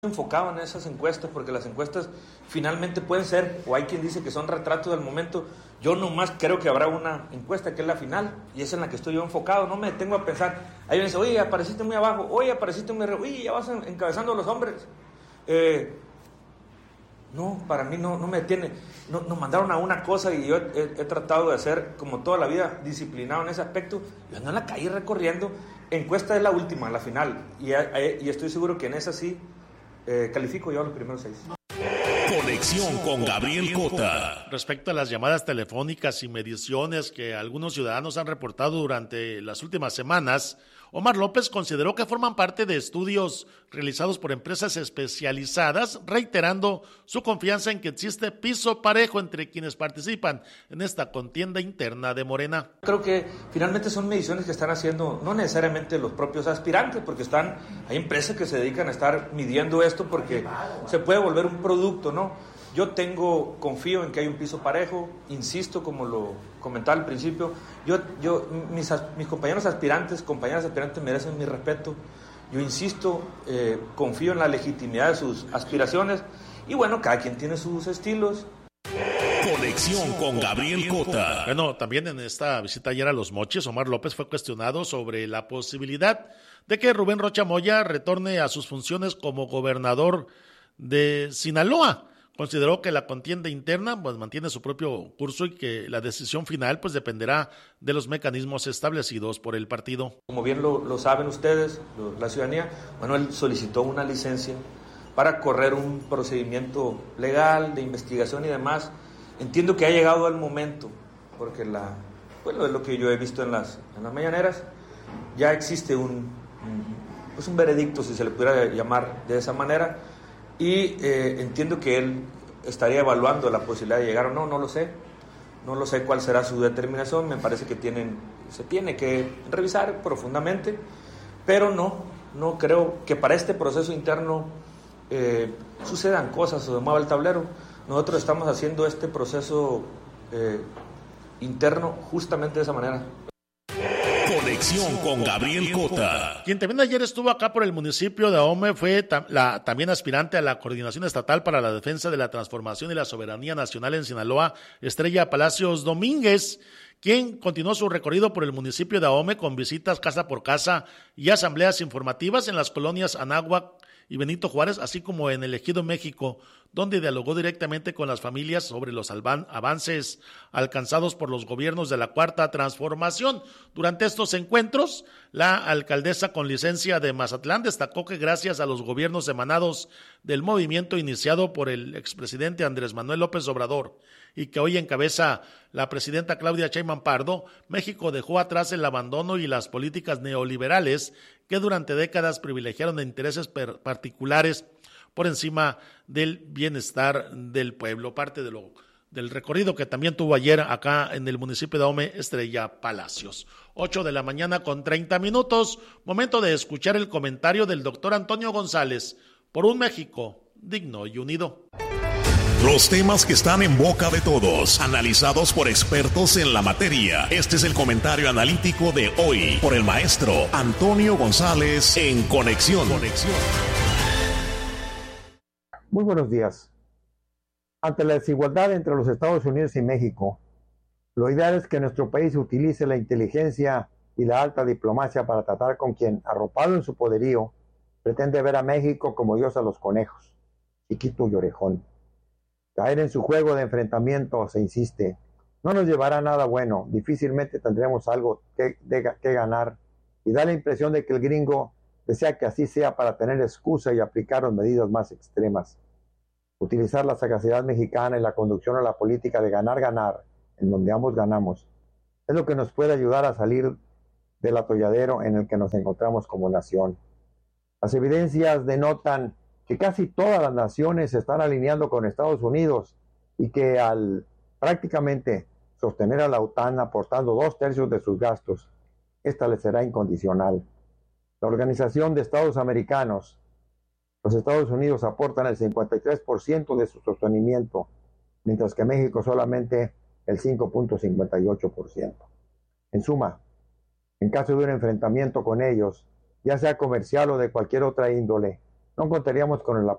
enfocado en esas encuestas, porque las encuestas finalmente pueden ser, o hay quien dice que son retratos del momento. Yo nomás creo que habrá una encuesta que es la final, y es en la que estoy yo enfocado. No me detengo a pensar. Ahí me dice, oye, apareciste muy abajo, oye, apareciste muy arriba, oye, ya vas encabezando a los hombres. No, para mí no me detiene. Nos mandaron a una cosa y yo he tratado de ser, como toda la vida, disciplinado en ese aspecto. Yo ando en la calle recorriendo. Encuesta es la última, la final, y estoy seguro que en esa sí califico yo a los primeros 6. Conexión con Gabriel Cota. Respecto a las llamadas telefónicas y mediciones que algunos ciudadanos han reportado durante las últimas semanas, Omar López consideró que forman parte de estudios realizados por empresas especializadas, reiterando su confianza en que existe piso parejo entre quienes participan en esta contienda interna de Morena. Creo que finalmente son mediciones que están haciendo no necesariamente los propios aspirantes, porque hay empresas que se dedican a estar midiendo esto porque se puede volver un producto, ¿no? Yo confío en que hay un piso parejo, insisto, como lo comentaba al principio, mis compañeros aspirantes, compañeras aspirantes merecen mi respeto. Yo insisto, confío en la legitimidad de sus aspiraciones y bueno, cada quien tiene sus estilos. Conexión con Gabriel Cota. Bueno, también en esta visita ayer a Los Mochis, Omar López fue cuestionado sobre la posibilidad de que Rubén Rocha Moya retorne a sus funciones como gobernador de Sinaloa. Consideró que la contienda interna pues mantiene su propio curso y que la decisión final pues dependerá de los mecanismos establecidos por el partido. Como bien lo saben ustedes, la ciudadanía, bueno, él solicitó una licencia para correr un procedimiento legal de investigación y demás. Entiendo que ha llegado el momento, porque lo que yo he visto en las mañaneras, ya existe un veredicto, si se le pudiera llamar de esa manera. Y entiendo que él estaría evaluando la posibilidad de llegar o no lo sé. No lo sé cuál será su determinación. Me parece que se tiene que revisar profundamente, pero no creo que para este proceso interno sucedan cosas o se mueva el tablero. Nosotros estamos haciendo este proceso interno justamente de esa manera. Conexión con Gabriel Cota. Quien también ayer estuvo acá por el municipio de Ahome fue la también aspirante a la Coordinación Estatal para la Defensa de la Transformación y la Soberanía Nacional en Sinaloa, Estrella Palacios Domínguez, quien continuó su recorrido por el municipio de Ahome con visitas casa por casa y asambleas informativas en las colonias Anáhuac y Benito Juárez, así como en el Ejido México, donde dialogó directamente con las familias sobre los avances alcanzados por los gobiernos de la Cuarta Transformación. Durante estos encuentros, la alcaldesa con licencia de Mazatlán destacó que gracias a los gobiernos emanados del movimiento iniciado por el expresidente Andrés Manuel López Obrador y que hoy encabeza la presidenta Claudia Sheinbaum Pardo, México dejó atrás el abandono y las políticas neoliberales que durante décadas privilegiaron intereses particulares por encima del bienestar del pueblo. Parte del recorrido que también tuvo ayer acá en el municipio de Ahome, Estrella Palacios. 8:30 a.m, momento de escuchar el comentario del doctor Antonio González por un México digno y unido. Los temas que están en boca de todos, analizados por expertos en la materia. Este es el comentario analítico de hoy por el maestro Antonio González en Conexión. Muy buenos días. Ante la desigualdad entre los Estados Unidos y México, lo ideal es que nuestro país utilice la inteligencia y la alta diplomacia para tratar con quien, arropado en su poderío, pretende ver a México como Dios a los conejos, chiquito y orejón. Caer en su juego de enfrentamiento, se insiste, no nos llevará a nada bueno, difícilmente tendremos algo que ganar, y da la impresión de que el gringo desea que así sea para tener excusa y aplicar las medidas más extremas. Utilizar la sagacidad mexicana y la conducción a la política de ganar, en donde ambos ganamos, es lo que nos puede ayudar a salir del atolladero en el que nos encontramos como nación. Las evidencias denotan que casi todas las naciones se están alineando con Estados Unidos y que al prácticamente sostener a la OTAN aportando 2/3 de sus gastos, esta le será incondicional. La Organización de Estados Americanos, los Estados Unidos aportan el 53% de su sostenimiento, mientras que México solamente el 5.58%. En suma, en caso de un enfrentamiento con ellos, ya sea comercial o de cualquier otra índole, no contaríamos con el